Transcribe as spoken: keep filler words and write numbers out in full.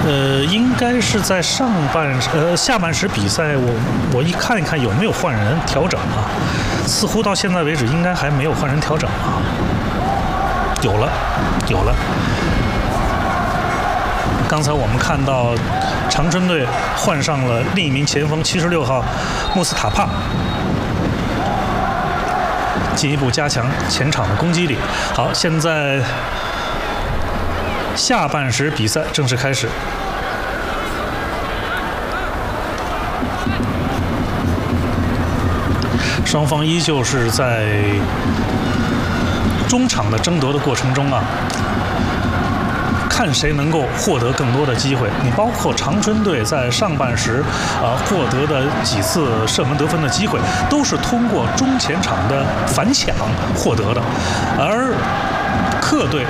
呃，应该是在上半呃下半时比赛，我我一看一看有没有换人调整啊，似乎到现在为止应该还没有换人调整啊。有了，有了。刚才我们看到长春队换上了另一名前锋七十六号穆斯塔帕，进一步加强前场的攻击力。好，现在下半时比赛正式开始。双方依旧是在中场的争夺的过程中啊，看谁能够获得更多的机会。你包括长春队在上半时啊获得的几次射门得分的机会，都是通过中前场的反抢获得的，而客队